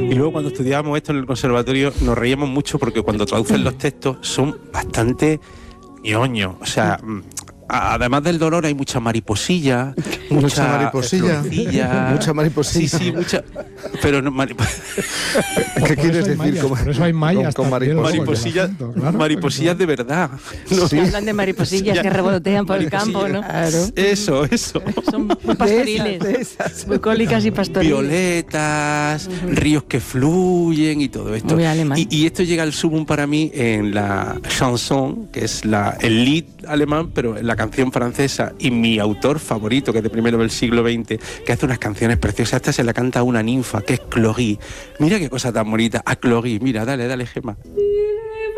Y luego cuando estudiábamos esto en el conservatorio nos reíamos mucho porque cuando traducen los textos son bastante ñoños. O sea, además del dolor hay mucha mariposilla, mucha mariposilla. Mucha mariposilla. Sí, mucha. Pero no, ¿qué quieres decir? Mayas, por eso hay mayas con mariposillas, claro, mariposillas de verdad. ¿No? Sí. Hablan de mariposillas que revolotean por el campo, ¿no? Claro. Eso. Son muy pastoriles, de esas. bucólicas y pastoriles. Violetas, ríos que fluyen y todo esto. Muy alemán. Y esto llega al sumum para mí en la chanson, que es el lied alemán, pero en la canción francesa, y mi autor favorito, que es de primero del siglo XX, que hace unas canciones preciosas. Esta se la canta a una ninfa, que es Cloris. Mira qué cosa tan bonita. A Cloris, mira, dale, Gemma.